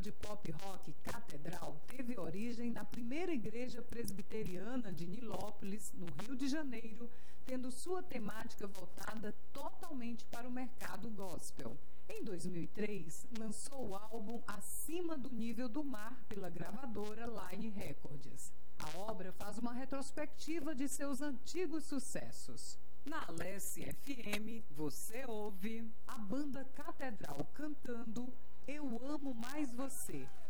de pop rock Catedral teve origem na primeira igreja presbiteriana de Nilópolis, no Rio de Janeiro, tendo sua temática voltada totalmente para o mercado gospel. Em 2003, lançou o álbum Acima do Nível do Mar pela gravadora Line Records. A obra faz uma retrospectiva de seus antigos sucessos. Na Alesse FM, você ouve a banda Catedral cantando Eu Amo Mais Você,